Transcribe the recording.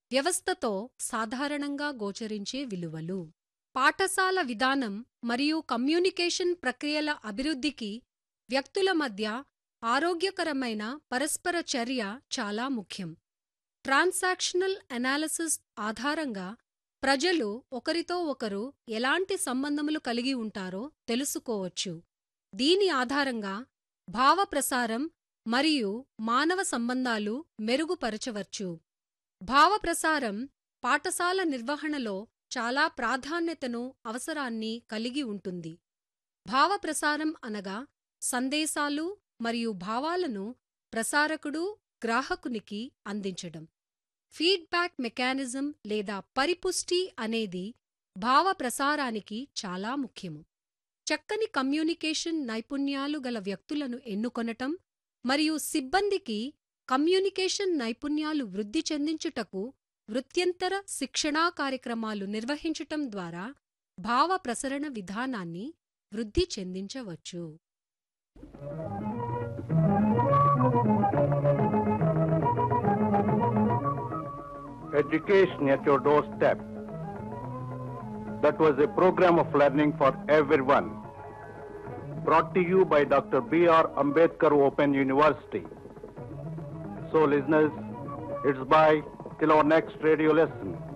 వ్యవస్థతో సాధారణంగా గోచరించే విలువలు. పాఠశాల విధానం మరియు కమ్యూనికేషన్ ప్రక్రియల అభివృద్ధికి వ్యక్తుల మధ్య ఆరోగ్యకరమైన పరస్పర చర్య చాలా ముఖ్యం. ట్రాన్సాక్షనల్ అనాలిసిస్ ఆధారంగా ప్రజలు ఒకరితో ఒకరు ఎలాంటి సంబంధములు కలిగి ఉంటారో తెలుసుకోవచ్చు. దీని ఆధారంగా భావ ప్రసారం మరియు మానవ సంబంధాలు మెరుగుపరచవచ్చు. భావ ప్రసారం పాఠశాల నిర్వహణలో చాలా ప్రాధాన్యతను అవసరాన్ని కలిగి ఉంటుంది. భావ ప్రసారం అనగా సందేశాలు మరియు భావాలను ప్రసారకుడు గ్రాహకునికి అందించడం. ఫీడ్బ్యాక్ మెకానిజం లేదా పరిపుష్టి అనేది భావ ప్రసారానికి చాలా ముఖ్యము. చక్కని కమ్యూనికేషన్ నైపుణ్యాలు గల వ్యక్తులను ఎన్నుకొనటం మరియు సిబ్బందికి కమ్యూనికేషన్ నైపుణ్యాలు వృద్ధి చెందించుటకు వృత్యంతర శిక్షణా కార్యక్రమాలు నిర్వహించటం ద్వారా భావ ప్రసరణ విధానాన్ని వృద్ధి చెందించవచ్చు. Education at your doorstep. That was a program of learning for everyone. Brought to you by Dr. B.R. Ambedkar Open University. So listeners, it's bye till our next radio lesson.